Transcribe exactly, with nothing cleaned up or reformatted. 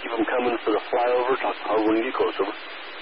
keep them coming for the flyover. Talk to Hog when you get close, over.